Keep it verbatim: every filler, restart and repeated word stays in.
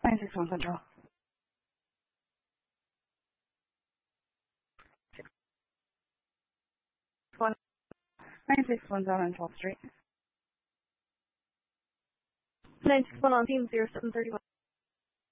ninety-six one Central. ninety-six one down on twelfth Street. nine six one on Theme zero seven three one.